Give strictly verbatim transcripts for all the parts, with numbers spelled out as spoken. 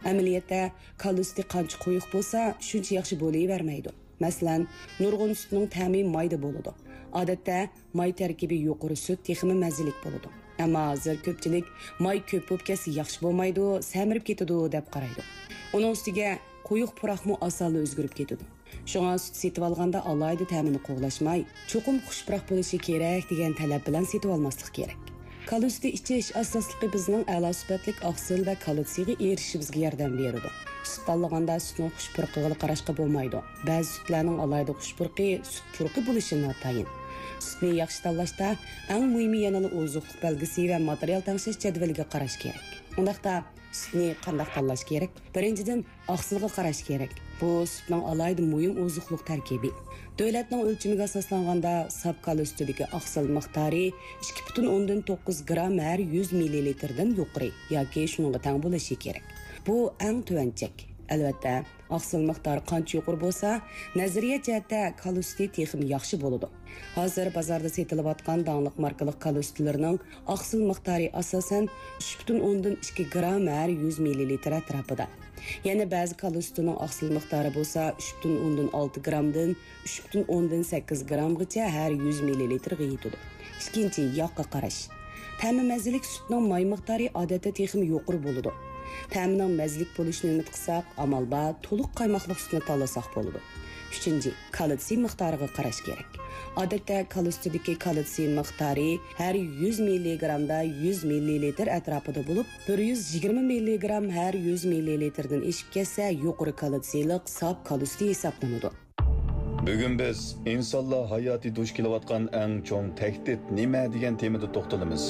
Amaliyotda kolesterin qancha quyuq bo'lsa, shuncha yaxshi bo'lavermaydi. Masalan, nurg'un sutning ta'mi mayda bo'ladi. Odatda may tarkibi yuqori sut texmi mazalik bo'ladi. Ammo hozir ko'pchilik may ko'p bo'lib ketsa yaxshi bo'lmaydi, samirib ketadi deb qaraydi. Uning ustiga quyuq puraqmi osonli o'zgarib ketadi. Shunga sut setib olganda alohida ta'mini qo'g'lashmay, cho'qim xushpuroq bo'lishi kerak degan talab bilan setib olmaslik kerak. Kalsiy ichish asosligi bizning a'lo sifatli oqsil va kalsiyga erishishimizga yordam beradi. Sut tanlaganda sutning xushpuruqiga qarashga bo'lmaydi. Ba'zi sutlarning alohida xushpuruqi sut puruqi bo'lishi notayin. Sutni yaxshi tanlashda eng muhimi yana oziqlik belgisi va material tangshish jadvaliga qarash kerak. Undaqda sutni qanday tanlash kerak? Birinchidan oqsilga qarash kerak. Bu sutning alohida muhim oziqlik tarkibi. Davlatning o'lchamiga asoslanganda saf kolesteridagi oqsil miqdori ikki butun o'ndan to'qqiz gram har yuz millilitrdan yuqori yoki shunga teng bo'lishi kerak. Bu eng tuvanchak. Albatta, oqsil miqdori qancha yuqori bo'lsa, nazariya jihatda kolesterin texmi yaxshi bo'ladi. Hozir bozorda setilayotgan danglik markali kolesterinlarning oqsil miqdori asosan uch butun o'ndan ikki gram har yuz millilitr atrofida. Yana ba'zi kolesterinning oqsil miqdori bo'lsa uch butun o'ndan olti gramdan uch butun o'ndan sakkiz gramgacha har yuz millilitrga yetadi. Ikkinchi, yoqqa qarash. Ta'mi mazalik sutning may miqdori odatda texmi yuqori bo'ladi. Ta'mining mazalik bo'lishini umid qilsak, amalda to'liq qaymoqli sutni tanlasak bo'ladi. Uchinchi, kalsiy miqdoriga qarash kerak. Odatda kolesteridagi kalsiy miqdori har yuz milligramda yuz millilitr atrofida bo'lib, bir yuz yigirma milligram har yuz millilitrdan eshib ketsa, yuqori kalsiylik saf kalsiy hisoblanadi. Bugun biz insonlar hayoti duch kelayotgan eng cho'ng tahdid nima degan temada to'xtalamiz.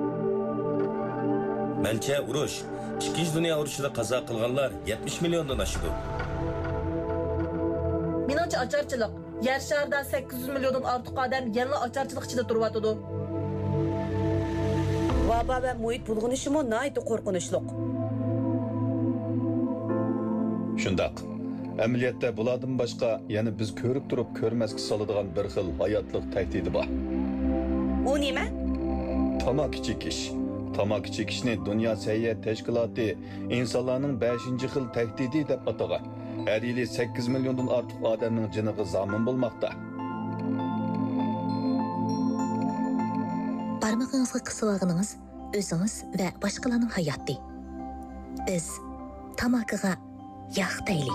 Mancha urush. Ikkinchi dunyo urushida qazo qilganlar yetmish milliondan oshdi. Meningcha ocharchilik. Yer sharida sakkiz yuz milliondan ortiq odam yana ocharchilik ichida turyapti. Vaba va muhit bulg'unishi mo nihoyat qo'rqinchli. Shundaq. Amaliyotda bulardan boshqa yana biz ko'rib turib ko'rmasga soladigan bir xil hayotlik tahdidi bor. U nima? Tamaki chekish. Tamaki chekishni Dunyo Səhiyyə Təşkilatı insonlarning beshinchi xil tahdidi deb atagan. Her yili sakkiz milyondan ortiq odamning jiniga zomin bo'lmoqda. Barmog'ingizga qisib olganingiz o'zingiz va boshqalarning hayoti. Biz tamakiga yoq deylik.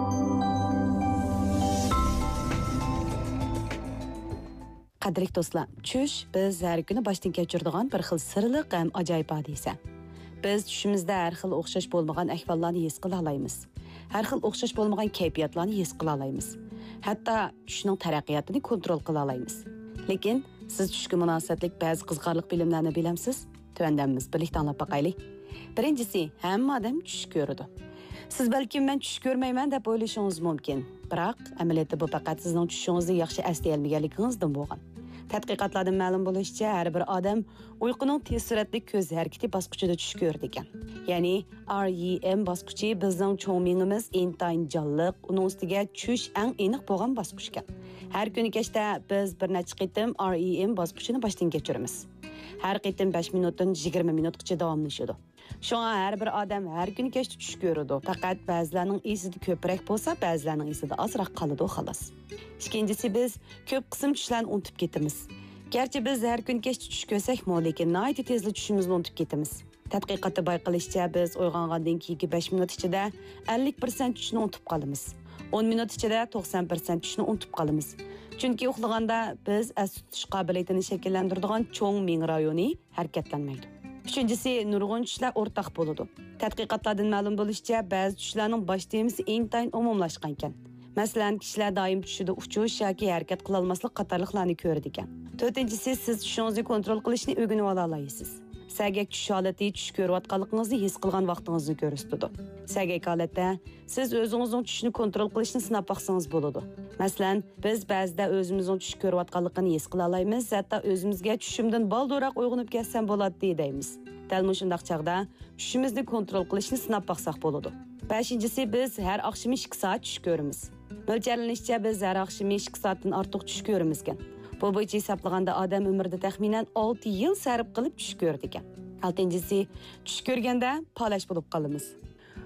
Qadrli do'stlar, tush biz har kuni boshdan kechiradigan bir xil sirliq ham ajoyib hodisa. Biz tushimizda har xil o'xshash bo'lmagan ahvollarni his qila olamiz. Har xil o'xshash bo'lmagan kayfiyatlarni his qila olamiz. Hatto tushning taraqqiyotini kontrol qila olamiz. Lekin siz tushga munosabatlik ba'zi qiziqarli bilimlarni bilamsiz? Tuvandamiz birlikda anglab boqaylik. Birinchisi, hamma odam tush ko'radi. Siz balki men tush ko'rmayman deb o'ylashingiz mumkin. Biroq amaliyotda bu faqat sizning tushingizni yaxshi eslay olmaganligingizdan bo'lgan. Tadqiqotlardan ma'lum bo'lishicha, har bir odam uyquning tez suratli ko'z harakati bosqichida tush ko'rdi ekan. Ya'ni R E M bosqichi bizning cho'ng miyamiz intayin jonliq, uning ustiga tush eng aniq bo'lgan bosqich ekan. Har kuni kechda biz bir necha qitim R E M bosqichini boshdan kechiramiz. Har qitim besh minutdan yigirma minutgacha davomlashadi. Shunga har bir odam har kuni kechda tush ko'radi. Faqat ba'zilarning esida ko'proq bo'lsa, ba'zilarning esida ozroq qoladi xolos. Ikkinchisi, biz ko'p qism tushlarni unutib ketamiz. Garchi biz har kuni kechda tush ko'rsak-mo, lekin nihoyat tezli tushimizni unutib ketamiz. Tadqiqotda bayqalishicha, biz uyg'ongandan keyingi besh minut ichida ellik foiz tushni unutib qolamiz. o'n minut ichida to'qson foiz tushni unutib qolamiz. Chunki uxlaganda biz as tutish qobiliyatini shakllantiradigan cho'ng miya rayoni harakatlanmaydi. Uchinchisi, nurg'un tushlar o'rtaq bo'ladi. Tadqiqotlardan ma'lum bo'lishicha, ba'zi tushlarning bosh temasi intayin umumlashgan ekan. Masalan, kishilar doim tushida uchish yoki harakat qila olmaslik qatorliqlarni ko'radi ekan. To'rtinchisi, siz tushingizni kontrol qilishni o'rganib ola olasiz. Sagak tush holati tush ko'rayotganligingizni his qilgan vaqtingizni ko'rsatadi. Sagak holatda siz o'zingizning tushni kontrol qilishni sinab baqsangiz bo'ladi. Masalan, biz ba'zida o'zimizning tush ko'rayotganligini his qila olamiz, hatto o'zimizga tushimdan baldo'roq uyg'onib ketsam bo'ladi deymiz. Dal shundaq chaqda tushimizni kontrol qilishni sinab baqsaq bo'ladi. beshinchisi, biz har oqshom ikki soat tush ko'ramiz. Mo'ljallanishcha biz har oqshom ikki soatdan ortiq tush ko'ramiz ekan. Bu bo'yicha hisoblaganda odam umrida taxminan olti yil sarf qilib tush ko'rdi ekan. oltinchisi, tush ko'rganda palash bo'lib qolamiz.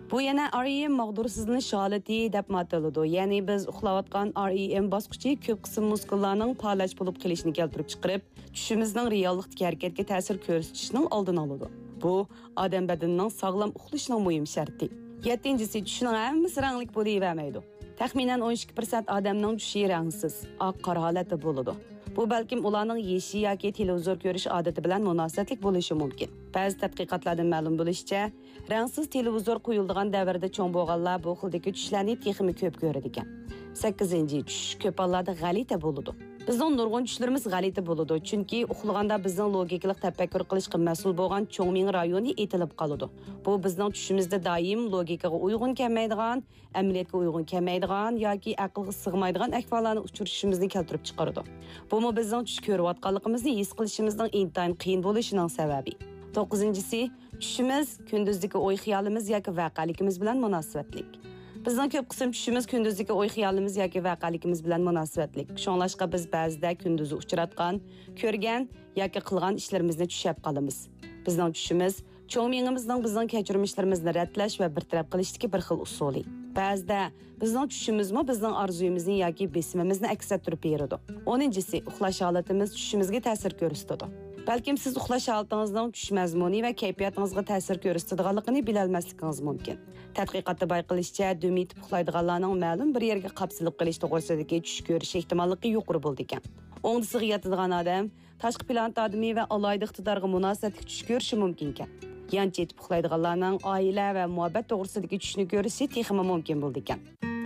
Bu yana R E M mag'dursizlanish holati deb ataladi. Ya'ni biz uxlayotgan R E M bosqichi ko'p qism muskullarning faoliyat bo'lib qolishini keltirib chiqarib, tushimizning reallikdagi harakatga ta'sir ko'rsatishining oldini oladi. Bu odam badanining sog'lom uxlashining muhim sharti. yettinchisi tushning hammasi rangli bo'lavermaydi. Taxminan o'n ikki persent odamning tushi rangsiz, oq qora holatda bo'ladi. Bu balkim ularning yeshi yoki televizor ko'rish odati bilan munosabatlik bo'lishi mumkin. Ba'zi tadqiqotlardan ma'lum bo'lishicha, rangsiz televizor qo'yiladigan davrda cho'ng bo'lganlar bu xildagi tushlarni texmi ko'p ko'radi ekan. sakkizinchi tush ko'p hollarda g'alati bo'ladi. Bizning nurg'un tushlarimiz g'alati bo'ladi, chunki uxlaganda bizning logikalik tafakkur qilishga mas'ul bo'lgan cho'ng miya rayoni etilib qoladi. Bu bizning tushimizda doim logikaga uyg'un kelmaydigan, amaliyotga uyg'un kelmaydigan yoki aqlga sig'maydigan ahvollarni uchrashishimizni keltirib chiqaradi. Bu mu bizning tush ko'rayotganligimizni his qilishimizning intayin qiyin bo'lishining sababi. to'qqizinchisi tushimiz kunduzdagi o'y xiyolimiz yoki voqeligimiz bilan munosabatlik. Bizning ko'p qism tushimiz kunduzdagi o'y xiyolimiz yoki voqeligimiz bilan munosabatlik. Shunlashqa biz ba'zida kunduzi uchratgan, ko'rgan yoki qilgan ishlarimizni tushab qolamiz. Bizning tushimiz cho'ng miyamizning bizning kechirmishlarimizni radlash va bartaraf qilishdagi bir xil usuli. Ba'zida bizning tushimizmi bizning orzuyimizni yoki besimimizni aks ettirib beradi. o'ninchisi uxlash holatimiz tushimizga ta'sir ko'rsatadi. Balkim siz uxlash holatingizning tush mazmuni va kayfiyatingizga ta'sir ko'rsatadiganligini bilolmasligingiz mumkin. Tadqiqotda bayqilishicha, dumit uxlaydiganlarning ma'lum bir yerga qapsilib qolish to'g'risidagi tush ko'rish ehtimolligi yuqori bo'ldi ekan. O'ngdisiga yotadigan odam tashqi plan odami va alohida iqtidorga munosabatli tush ko'rishi mumkin ekan. Yanchi etib uxlaydiganlarning oila va muhabbat to'g'risidagi tushni ko'rishi texmi mumkin bo'ldi ekan.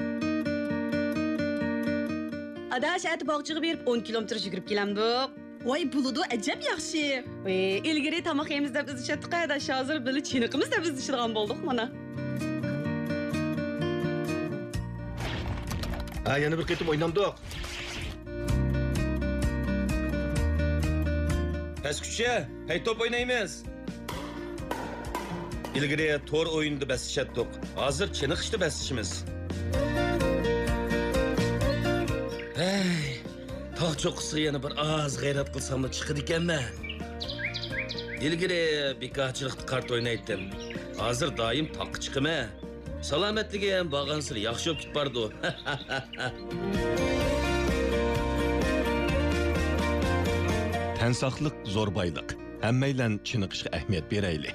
Adash ati bog'chiga berib o'n kilometr yugurib kelamdik. Voy buludu ajab yaxshi. Ey, ilgari tomoq yeymiz deb biz ishatdik, adash hozir bili chiniqimiz deb biz ishirgan bo'ldik mana. Ha, yana bir qitim o'ynamdik. Peskutcha, hey top o'ynaymiz. İlgari to'r o'yinida bas ishatdik. Hozir chiniqishda basishimiz. Hey, tog' cho'qqisiga yana bir oz g'ayrat qilsam chiqadi ekanmi? İlgari bekorchilikda kart o'ynaydim. Hozir doim taqqa chiqaman. Salomatligi ham bag'ansir yaxshi bo'lib ketib bordi. Tan saqliq zo'r boyliq. Hammaylan chiniqishga ahamiyat beraylik.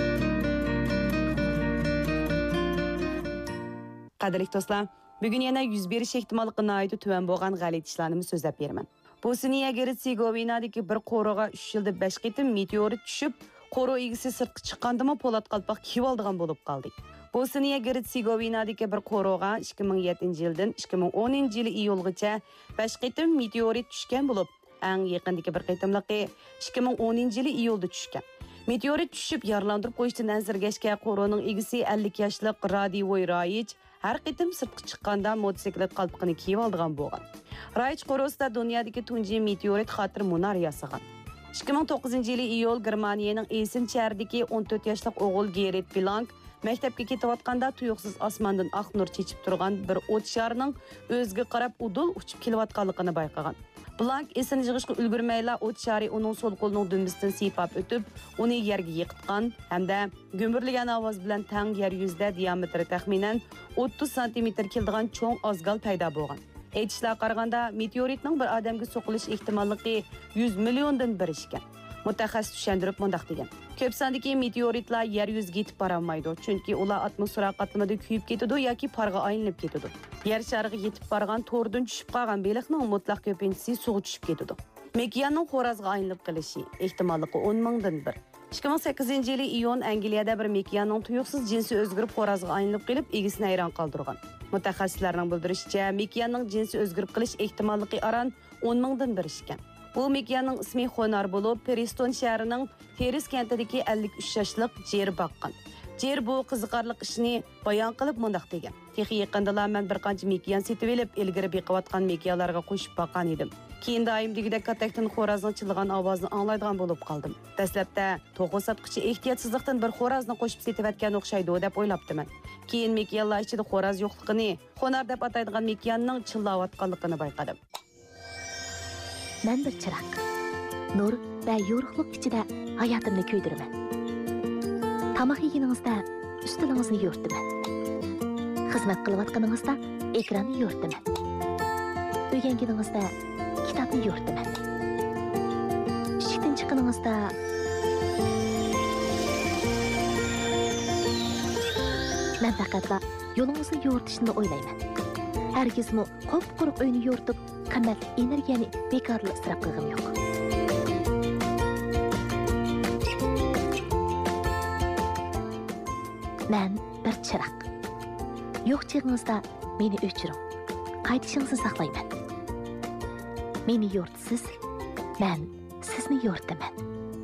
Qadrli do'stlar, bugun yana yuz berish ehtimolligiga noyida tuvan bo'lgan g'alati ishlarni so'zlab beraman. Bu Siniya-Gertsegovinadagi bir qo'roga uch yilda besh qitim meteorit tushib, qo'ro egisi sirtqa chiqqandimi po'lat qalpoq kiyib oldigan bo'lib qoldi. Bu Siniya-Gertsegovinadagi bir qo'roga ikki ming yettinchi yildan ikki ming o'ninchi yil iyulgacha besh qitim meteorit tushgan bo'lib, eng yaqindagi bir qitimligi ikki ming o'ninchi yil iyulda tushgan. Meteorit tushib yaralantirib qo'yishdan ansirgashga qo'roning egisi ellik yoshlik Radivoy Rayich har qitim sirtqa chiqqanda motosiklet qalpoqini kiyib oldigan bo'lgan. Rayich qo'rosida dunyodagi tunji meteorit xotir munar yasagan. ikki ming to'qqizinchi yil iyul Germaniyaning Essen shahridagi o'n to'rt yoshlik o'g'il Gerrit Blank maktabga ketayotganda tuyuqsiz osmondan oq nur chechib turgan bir o't sharining o'ziga qarab udul uchib kelayotganligini bayqagan. Blank esini yig'ishga ulgurmayla o't shari uning so'l qo'lining dumbisidan siypab o'tib, uni yerga yiqitgan hamda gumburlagan ovoz bilan tang yer yuzida diametri taxminan o'ttiz santimetr keladigan cho'ng ozgal paydo bo'lgan. Aytishlarga qaraganda meteoritning bir odamga so'qilish ehtimolligi yuz milliondan bir ekan. Mutaxassis tushuntirib mundaq degan. Ko'p sondagi meteoritlar yer yuziga yetib borolmaydi, chunki ular atmosfera qatlamida kuyib ketadi yoki parga aylanib ketadi. Yer shariga yetib borgan to'rdan tushib qolgan beliqning mutlaq ko'pinchisi suvga tushib ketadi. Mekiyanning xo'razga aylanib qolishi ehtimolligi o'n mingdan bir. ikki ming sakkizinchi yil iyun Angliyada bir mekiyanning tuyuqsiz jinsi o'zgarib xo'razga aylanib qolib, egisini hayron qoldirgan. Mutaxassislarning bildirishicha, mekiyanning jinsi o'zgarib qolish ehtimolligi aran o'n mingdan bir ekan. Bu mekiyanning ismi Xonar bo'lib, Preston shahrining Teris kentidagi ellik uch yoshlik Jer baqqan. Jer bu qiziqarli ishni bayon qilib mundaq degan. Texi yaqindalar men bir qancha mekiyan setib olib, ilgari beqiyotgan mekiyalarga qo'shib boqqan edim. Keyin doim degidek katakdan xo'razning chillagan ovozni anglaydigan bo'lib qoldim. Dastlabda to'g'ri sotqichi ehtiyotsizlikdan bir xo'razni qo'shib setayotgan o'xshaydi deb o'ylabdiman. Keyin mekiyalar ichida xo'raz yo'qligini, Xonar deb ataydigan mekiyanning chillayotganligini bayqadim. Men bir chiroq. Nur va yorug'lik ichida hayotimni ko'ydiraman. Tamoq yeganingizda üstünüңізні yo'rtaman. Xizmat qilayotganingizda ekranni yo'rtaman. O'rganganingizda kitobni yo'rtaman. Ishikdan chiqqaningizda men faqatla yo'lingizni yo'rtishni o'ylayman. Hargizmi qop-quruq uyni yo'rtib, qimmatli energiyani bekorli isrof qilgim yo'q. Men bir chiroq. Yo'q chig'ingizda meni o'chiring. Qaytishingizni saqlayman. Meni yo'rtisiz, men sizni yo'rtaman.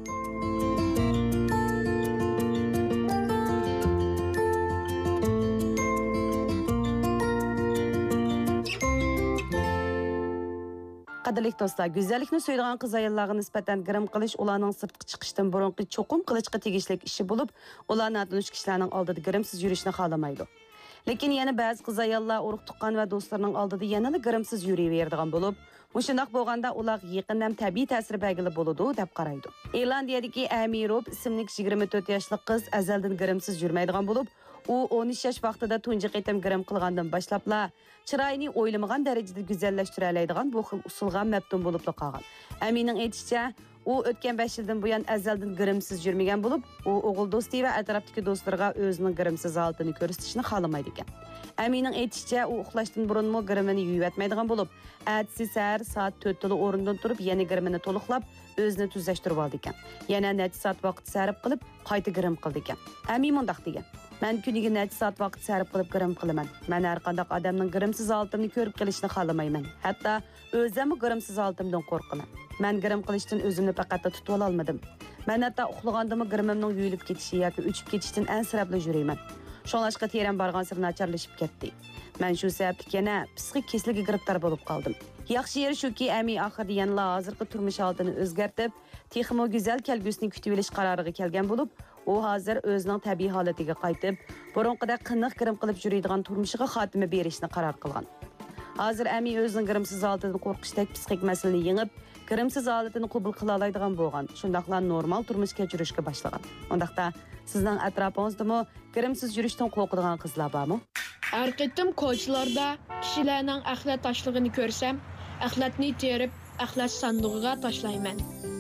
Qadrli do'stlar, go'zallikni so'yadigan qiz ayollarga nisbatan grim qilish ularning sirtqi chiqishdan burunqi cho'qim qilishga tegishli ishi bo'lib, ular notunush kishilarning oldida grimsiz yurishni xohlamaydi. Lekin yana ba'zi qiz ayollar urug' tuqqan va do'stlarining oldida yanada grimsiz yuraveradigan bo'lib, mushundoq bo'lganda ular yaqin ham tabiiy ta'sir belgili bo'ladi deb qaraydi. Irlandiyadagi Amy Robb ismli yigirma to'rt yoshli qiz azaldan grimsiz yurmaydigan bo'lib, u o'n uch yosh vaqtida tunji qitim grim qilgandan boshlabla chiroyini o'ylamagan darajada go'zallashtira oladigan bu xil usulga maftun bo'lib qolgan. Amining aytishicha, u o'tgan besh yildan buyon azaldan grimsiz yurmagan bo'lib, u o'g'il do'sti va atrofdagi do'stlariga o'zining grimsiz holatini ko'rsatishni xohlamaydi ekan. Amining aytishicha, u uxlashdan burunmi grimini yuvib yotmaydigan bo'lib, ertasi sahar soat to'rtda o'rnidan turib, yana grimini to'liqlab, o'zini tuzlashtirib oldi ekan. Yana necha soat vaqt sarf qilib, qayta grim qildi ekan. Amin mundaq degan: "Men kuniga necha soat vaqt sarf qilib grim qilaman. Men har qanday odamning grimsiz holatimni ko'rib qilishni xohlamayman. Hatto o'zim grimsiz holatimdan qo'rqaman. Men grim qilishdan o'zimni faqat tutib ola olmadim. Men hatto uxlagandimi grimimning yuyilib ketishi yoki o'chib ketishidan ansirabli yurayman. Shonlashqa teran borgan sir nacharlashib ketdi. Men shu sababli yana psixik kasallikka giribtor bo'lib qoldim. Yaxshi yeri shuki, Ami oxirida yana hozirgi turmush holatini o'zgartib, texmo go'zal kelgusini kutib olish qaroriga kelgan bo'lib, u hozir o'zining tabiiy holatiga qaytib, burunqida qiniq grim qilib yuradigan turmushiga xotima berishni qaror qilgan. Hozir Ami o'zining grimsiz holatidan qo'rqishdek psixik masalani yengib, grimsiz holatini qabul qila oladigan bo'lgan. Shundaqla normal turmush kechirishga boshlagan. Undaqda sizning atrofingizdami grimsiz yurishdan qo'rqadigan qizlar bormi? Har qitim ko'chalarda kishilarning axlat tashlig'ini ko'rsam, axlatni terib, axlat sandig'iga tashlayman.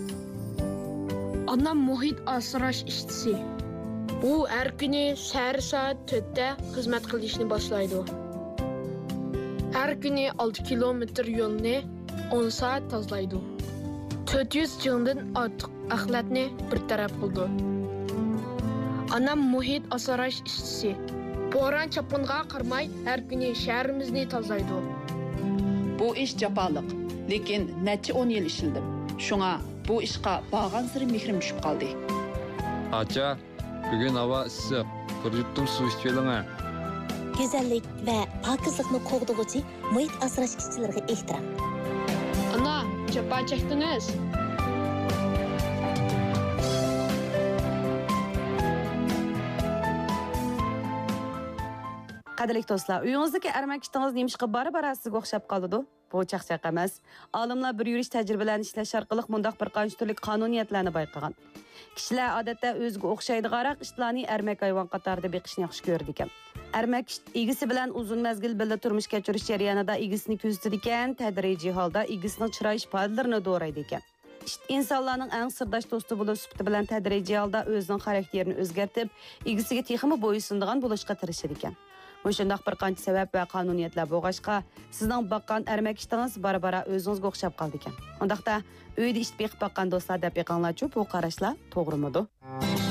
Anam muhit asrash ishchisi. U har kuni soat to'rtda xizmat qilishni boshlaydi. Har kuni olti kilometr yo'lni o'n soat tozalaydi. to'rt yuz jingdan ortiq axlatni bir taraf qildi. Anam muhit asrash ishchisi. Bo'ron chapinga qarmay har kuni shahrimizni tozalaydi. Bu ish jafoliq, lekin necha o'n yil ishildim. Shunga bu ishqa bağan siri mehrim tushib qoldi. Acha, bugun havo issiq. Bir yuttum suv ichib oling. Go'zallik va pokizlikni qo'g'dug'uchi muhit asrash ishchilariga ehtirom. Ana, chapa chekdingiz. Qadrli do'stlar, uyingizdagi armakitingiz nemishqa bara-bara sizga o'xshab qoldi. Bu chaqchaq emas. Olimlar bir yurish tajribalarini ishlash orqali mundaq bir qancha turli qonuniyatlarni bayqagan. Kishilar odatda o'ziga o'xshaydiganroq ishlarni armak hayvon qatorida beqishni yaxshi ko'rdi ekan. Armak egisi bilan uzun mazgil birga turmush kechirish jarayonida egisini kuzatadi ekan, tadrijiy holda egisining chiroy ifodalarini do'raydi ekan. İnsanlarning eng sirdosh do'sti bo'lib sifati bilan tadrijiy holda o'zining xarakterini o'zgartib, egisiga texmi bo'ysundigan bo'lishga tirishadi ekan. Mushundaq bir qancha sabab va qonuniyatlar bo'lg'ashqa, sizning baqqan armakishtingiz bara-bara o'zingizga o'xshab qoldi ekan. Undaqda uyda ish beqib baqqan do'stlar deb yiqinglarchi, bu qarashlar to'g'rimidi?